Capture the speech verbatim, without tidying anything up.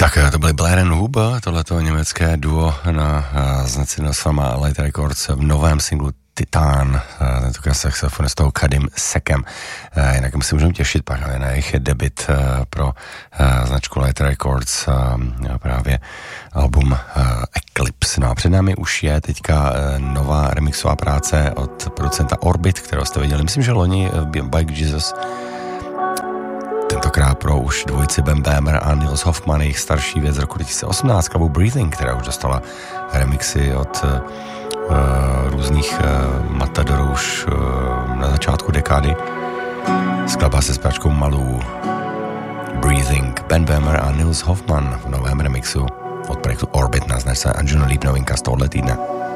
Tak to byly Blair and Huba, tohleto německé duo na znaci Nosfama Light Records v novém singlu Titán, tentokrát saxofonistou Kadim Sekem. Jinak my se můžeme těšit právě na jejich debut pro značku Light Records, právě album Eclipse. No a před námi už je teďka nová remixová práce od producenta Orbit, kterou jste viděli, myslím, že loni Bike Jesus. Tentokrát pro už dvojici Ben Bemer a Nils Hoffman, jejich starší věc z roku dva tisíce osmnáct, Kabu Breathing, která už dostala remixy od uh, různých uh, matadorů už uh, na začátku dekády. Skladba se zpěvačkou Malou. Breathing, Ben Bemer a Nils Hoffman v novém remixu od projektu Orbit na značce Anjuno Leap, novinka z tohohle týdne.